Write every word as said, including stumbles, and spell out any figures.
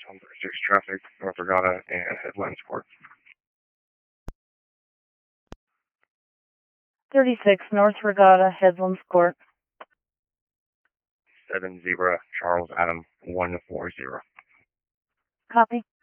one thirty-six traffic, North Regatta and Headlands Court. thirty-six North Regatta, Headlands Court. seven Zebra, Charles Adam, one four zero. Copy.